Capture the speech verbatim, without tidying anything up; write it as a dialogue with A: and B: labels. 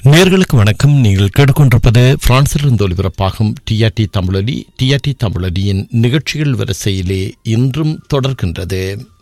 A: நேயர்களுக்கு வணக்கம். நீங்கள் கேட்டுக்கொண்டிருப்பது பிரான்சிலிருந்து ஒலிபரப்பாகும் டிஆர்டி தமிழொலி. டிஆர்டி தமிழொலியின் நிகழ்ச்சிகள் வரிசையிலே இன்றும் தொடர்கின்றது.